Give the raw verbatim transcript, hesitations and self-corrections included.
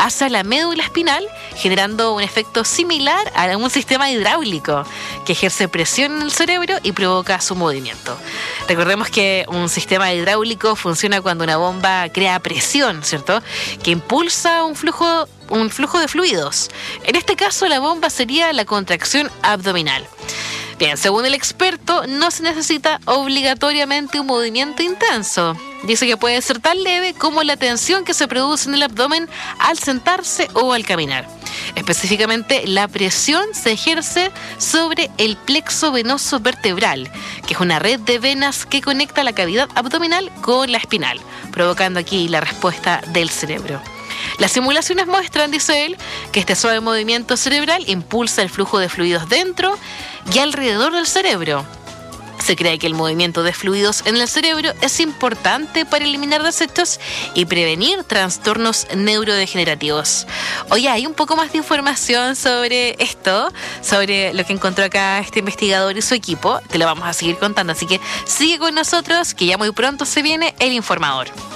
hacia la médula espinal, generando un efecto similar a un sistema hidráulico que ejerce presión en el cerebro y provoca su movimiento. Recordemos que un sistema hidráulico funciona cuando una bomba crea presión, ¿cierto?, que impulsa un flujo, un flujo de fluidos. En este caso, la bomba sería la contracción abdominal. Bien, según el experto, no se necesita obligatoriamente un movimiento intenso. Dice que puede ser tan leve como la tensión que se produce en el abdomen al sentarse o al caminar. Específicamente, la presión se ejerce sobre el plexo venoso vertebral, que es una red de venas que conecta la cavidad abdominal con la espinal, provocando aquí la respuesta del cerebro. Las simulaciones muestran, dice él, que este suave movimiento cerebral impulsa el flujo de fluidos dentro y alrededor del cerebro. Se cree que el movimiento de fluidos en el cerebro es importante para eliminar desechos y prevenir trastornos neurodegenerativos. Oye, hay un poco más de información sobre esto, sobre lo que encontró acá este investigador y su equipo. Te lo vamos a seguir contando, así que sigue con nosotros, que ya muy pronto se viene El Informador.